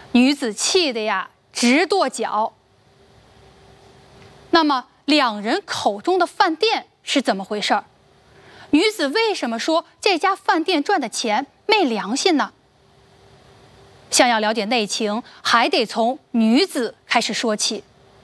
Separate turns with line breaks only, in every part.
女子气得呀直跺脚。那么两人口中的饭店是怎么回事？女子为什么说这家饭店赚的钱没良心呢？想要了解内情，还得从女子开始说起。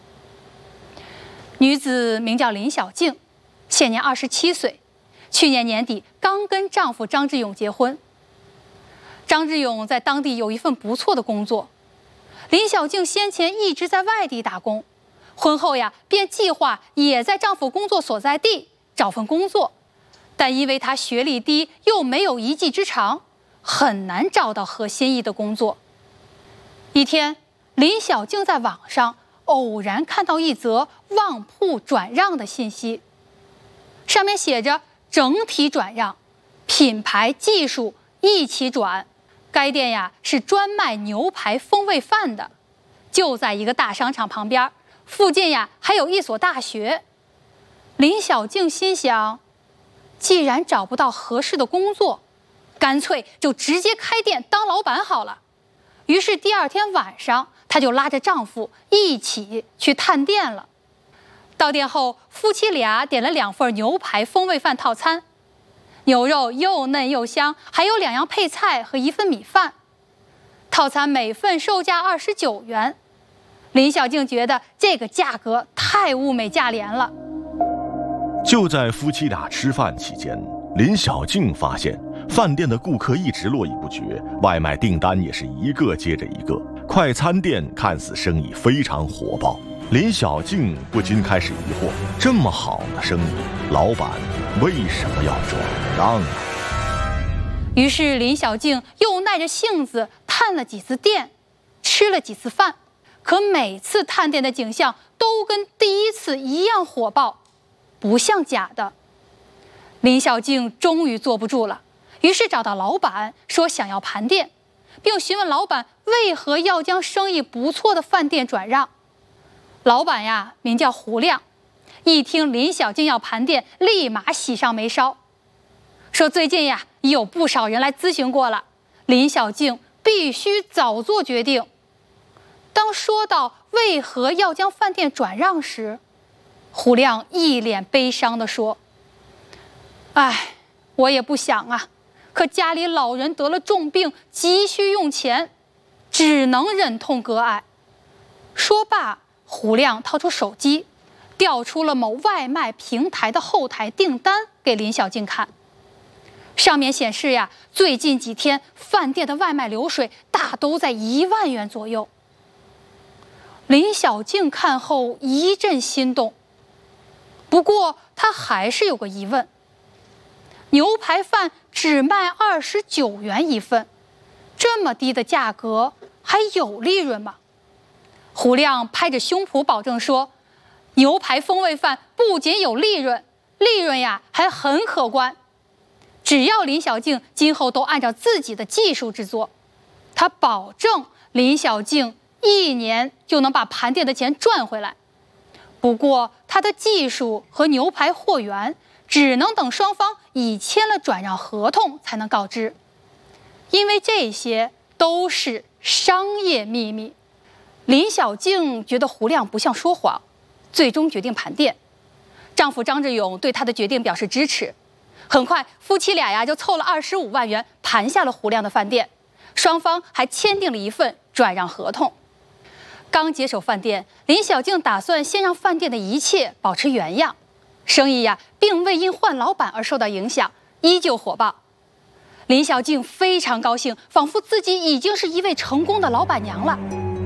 女子名叫林小静，现年27岁，去年年底刚跟丈夫张志勇结婚。张志勇在当地有一份不错的工作，林小静先前一直在外地打工，婚后呀便计划也在丈夫工作所在地找份工作，但因为她学历低又没有一技之长，很难找到合心意的工作。一天，林小静在网上偶然看到一则旺铺转让的信息，上面写着整体转让，品牌技术一起转。该店呀是专卖牛排风味饭的，就在一个大商场旁边，附近呀还有一所大学。林小静心想，既然找不到合适的工作，干脆就直接开店当老板好了。于是第二天晚上，她就拉着丈夫一起去探店了。到店后，夫妻俩点了2份牛排风味饭套餐，牛肉又嫩又香，还有2样配菜和1份米饭。套餐每份售价29元。林小静觉得这个价格太物美价廉了。
就在夫妻俩吃饭期间，林小静发现饭店的顾客一直络绎不绝，外卖订单也是一个接着一个，快餐店看似生意非常火爆。林小静不禁开始疑惑，这么好的生意，老板为什么要转让呢？
于是林小静又耐着性子探了几次店，吃了几次饭，可每次探店的景象都跟第一次一样火爆，不像假的。林小静终于坐不住了，于是找到老板说想要盘店，并询问老板为何要将生意不错的饭店转让。老板呀名叫胡亮，一听林小静要盘店，立马喜上眉梢，说最近呀有不少人来咨询过了，林小静必须早做决定。当说到为何要将饭店转让时，胡亮一脸悲伤地说，哎，我也不想啊，可家里老人得了重病，急需用钱，只能忍痛割爱。说罢，胡亮掏出手机，调出了某外卖平台的后台订单给林小静看。上面显示呀，最近几天饭店的外卖流水大都在1万元左右。林小静看后一阵心动，不过她还是有个疑问，牛排饭只卖29元一份，这么低的价格还有利润吗？胡亮拍着胸脯保证说，牛排风味饭不仅有利润，利润呀还很可观。只要林小静今后都按照自己的技术制作，他保证林小静1年就能把盘店的钱赚回来。不过他的技术和牛排货源只能等双方已签了转让合同才能告知，因为这些都是商业秘密。林小静觉得胡亮不像说谎，最终决定盘店。丈夫张志勇对她的决定表示支持。很快，夫妻俩呀就凑了25万元盘下了胡亮的饭店，双方还签订了一份转让合同。刚接手饭店，林小静打算先让饭店的一切保持原样，生意呀并未因换老板而受到影响，依旧火爆。林小静非常高兴，仿佛自己已经是一位成功的老板娘了。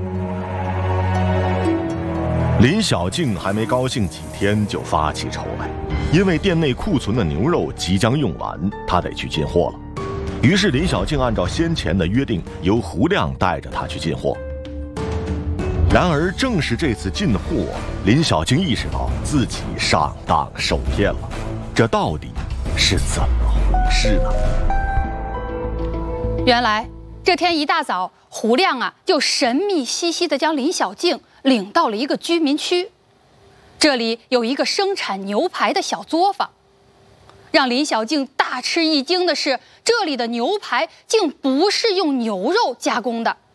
林小静还没高兴几天就发起愁来，因为店内库存的牛肉即将用完，她得去进货了。于是林小静按照先前的约定，由胡亮带着她去进货。然而正是这次进货，林小静意识到自己上当受骗了，这到底是怎么回事呢？
原来这天一大早，胡亮啊就神秘兮兮地将林小静领到了一个居民区，这里有一个生产牛排的小作坊。让林小静大吃一惊的是，这里的牛排竟不是用牛肉加工的，